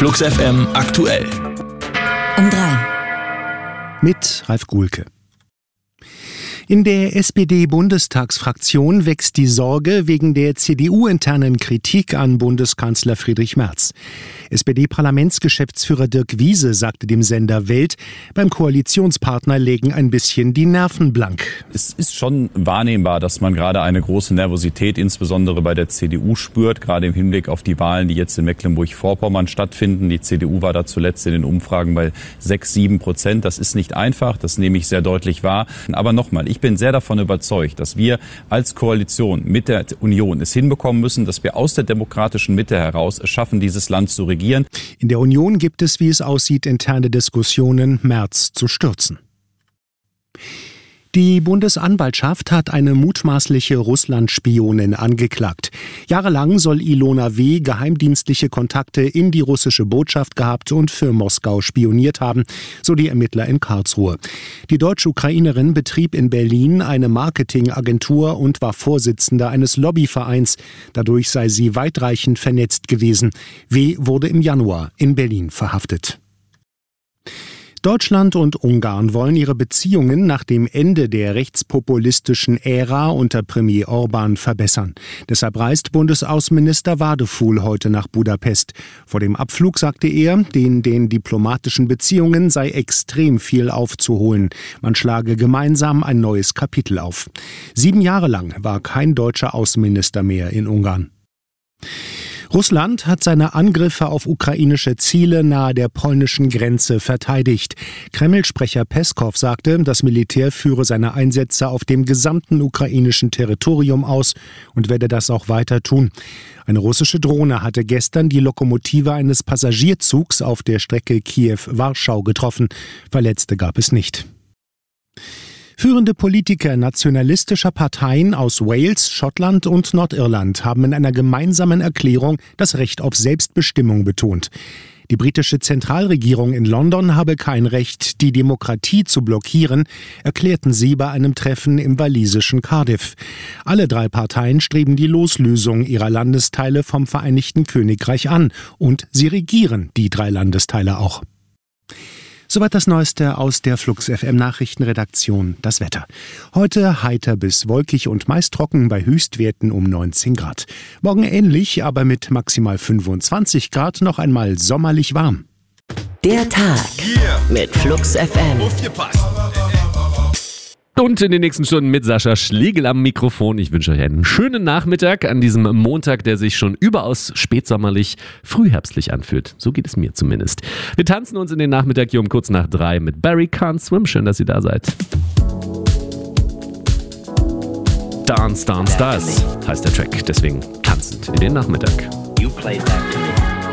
Flux FM aktuell. Um 3. Mit Ralf Guhlke. In der SPD-Bundestagsfraktion wächst die Sorge wegen der CDU-internen Kritik an Bundeskanzler Friedrich Merz. SPD-Parlamentsgeschäftsführer Dirk Wiese sagte dem Sender Welt, beim Koalitionspartner legen ein bisschen die Nerven blank. Es ist schon wahrnehmbar, dass man gerade eine große Nervosität, insbesondere bei der CDU, spürt, gerade im Hinblick auf die Wahlen, die jetzt in Mecklenburg-Vorpommern stattfinden. Die CDU war da zuletzt in den Umfragen bei 6-7%. Das ist nicht einfach, das nehme ich sehr deutlich wahr. Aber nochmal, ich bin sehr davon überzeugt, dass wir als Koalition mit der Union es hinbekommen müssen, dass wir aus der demokratischen Mitte heraus es schaffen, dieses Land zu regieren. In der Union gibt es, wie es aussieht, interne Diskussionen, Merz zu stürzen. Die Bundesanwaltschaft hat eine mutmaßliche Russland-Spionin angeklagt. Jahrelang soll Ilona W. geheimdienstliche Kontakte in die russische Botschaft gehabt und für Moskau spioniert haben, so die Ermittler in Karlsruhe. Die Deutsch-Ukrainerin betrieb in Berlin eine Marketingagentur und war Vorsitzende eines Lobbyvereins. Dadurch sei sie weitreichend vernetzt gewesen. W. wurde im Januar in Berlin verhaftet. Deutschland und Ungarn wollen ihre Beziehungen nach dem Ende der rechtspopulistischen Ära unter Premier Orban verbessern. Deshalb reist Bundesaußenminister Wadefuhl heute nach Budapest. Vor dem Abflug sagte er, in den diplomatischen Beziehungen sei extrem viel aufzuholen. Man schlage gemeinsam ein neues Kapitel auf. 7 Jahre lang war kein deutscher Außenminister mehr in Ungarn. Russland hat seine Angriffe auf ukrainische Ziele nahe der polnischen Grenze verteidigt. Kreml-Sprecher Peskow sagte, das Militär führe seine Einsätze auf dem gesamten ukrainischen Territorium aus und werde das auch weiter tun. Eine russische Drohne hatte gestern die Lokomotive eines Passagierzugs auf der Strecke Kiew-Warschau getroffen. Verletzte gab es nicht. Führende Politiker nationalistischer Parteien aus Wales, Schottland und Nordirland haben in einer gemeinsamen Erklärung das Recht auf Selbstbestimmung betont. Die britische Zentralregierung in London habe kein Recht, die Demokratie zu blockieren, erklärten sie bei einem Treffen im walisischen Cardiff. Alle 3 Parteien streben die Loslösung ihrer Landesteile vom Vereinigten Königreich an und sie regieren die 3 Landesteile auch. Soweit das Neueste aus der Flux FM Nachrichtenredaktion. Das Wetter. Heute heiter bis wolkig und meist trocken bei Höchstwerten um 19 Grad. Morgen ähnlich, aber mit maximal 25 Grad noch einmal sommerlich warm. Der Tag mit Flux FM. Und in den nächsten Stunden mit Sascha Schlegel am Mikrofon. Ich wünsche euch einen schönen Nachmittag an diesem Montag, der sich schon überaus spätsommerlich, frühherbstlich anfühlt. So geht es mir zumindest. Wir tanzen uns in den Nachmittag hier um kurz nach 3 mit Barry Can't Swim. Schön, dass ihr da seid. Dance, Dance, das heißt der Track. Deswegen tanzend in den Nachmittag. You played that to me.